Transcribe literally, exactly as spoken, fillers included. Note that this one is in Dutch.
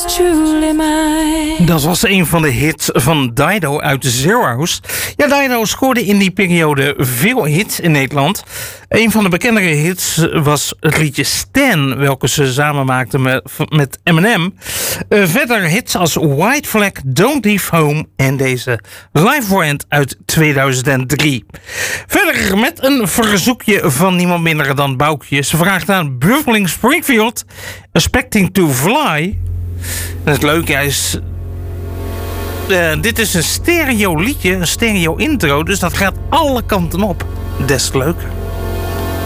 Truly mine. Dat was een van de hits van Dido uit Zero's. Ja, Dido scoorde in die periode veel hits in Nederland. Een van de bekendere hits was het liedje Stan, welke ze samen maakte met, met Eminem. Uh, verder hits als White Flag, Don't Leave Home en deze Live Friend uit tweeduizend drie. Verder met een verzoekje van niemand minder dan Boukje. Ze vraagt aan Buffling Springfield, Expecting to Fly. En het leuke is, uh, dit is een stereo liedje, een stereo intro, dus dat gaat alle kanten op. Des te leuker.